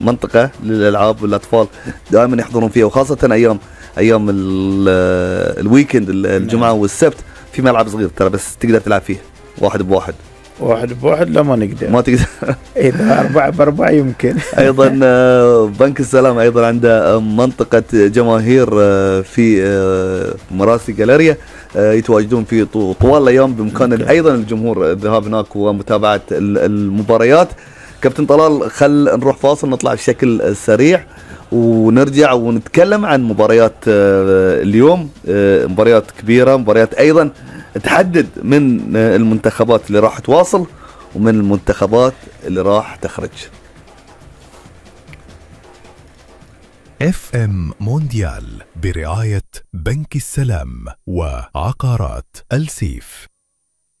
منطقة للألعاب والأطفال دائما يحضرون فيها، وخاصة أيام الويكند الجمعة والسبت، في ملعب صغير ترى بس تقدر تلعب فيه واحد بواحد. لا ما تقدر إذا 4 يمكن. أيضا بنك السلام أيضا عنده منطقة جماهير في مراسي جاليريا يتواجدون في طوال الأيام، بإمكان أيضا الجمهور الذهاب هناك ومتابعة المباريات. كابتن طلال، خل نروح فاصل نطلع بشكل سريع ونرجع ونتكلم عن مباريات اليوم. مباريات كبيرة، مباريات أيضا تحدد من المنتخبات اللي راح تواصل ومن المنتخبات اللي راح تخرج. FM مونديال برعاية بنك السلام وعقارات السيف.